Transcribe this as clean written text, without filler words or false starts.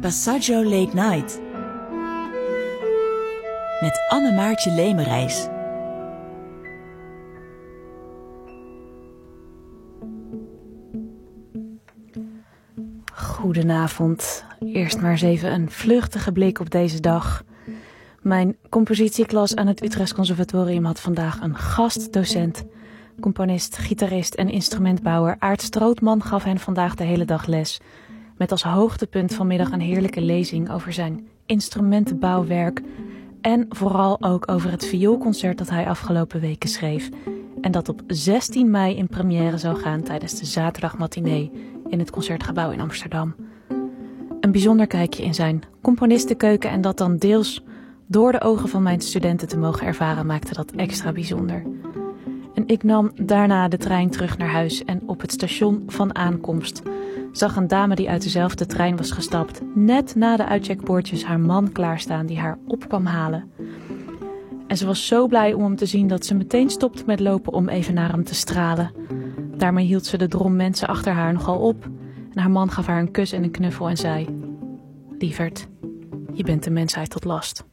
Passaggio Late Night met Anne-Maartje Lemerijs. Goedenavond. Eerst maar eens even een vluchtige blik op deze dag. Mijn compositieklas aan het Utrechts Conservatorium had vandaag een gastdocent. Componist, gitarist en instrumentbouwer Aart Strootman gaf hen vandaag de hele dag les. Met als hoogtepunt vanmiddag een heerlijke lezing over zijn instrumentenbouwwerk. En vooral ook over het vioolconcert dat hij afgelopen weken schreef. En dat op 16 mei in première zou gaan tijdens de zaterdagmatinee in het Concertgebouw in Amsterdam. Een bijzonder kijkje in zijn componistenkeuken en dat dan deels door de ogen van mijn studenten te mogen ervaren maakte dat extra bijzonder. En ik nam daarna de trein terug naar huis en op het station van aankomst zag een dame die uit dezelfde trein was gestapt net na de uitcheckpoortjes haar man klaarstaan die haar op kwam halen. En ze was zo blij om hem te zien dat ze meteen stopte met lopen om even naar hem te stralen. Daarmee hield ze de drom mensen achter haar nogal op en haar man gaf haar een kus en een knuffel en zei: "Lieverd, je bent de mensheid tot last."